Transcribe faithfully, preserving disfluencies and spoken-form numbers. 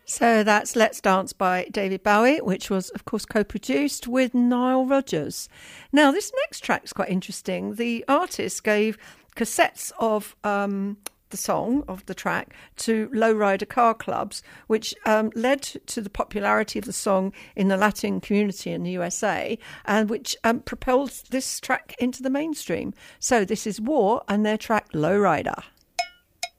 So that's Let's Dance by David Bowie, which was, of course, co-produced with Nile Rodgers. Now, this next track's quite interesting. The artist gave cassettes of um, the song, of the track, to lowrider car clubs, which um, led to the popularity of the song in the Latin community in the U S A, and which um, propelled this track into the mainstream. So this is War and their track Lowrider.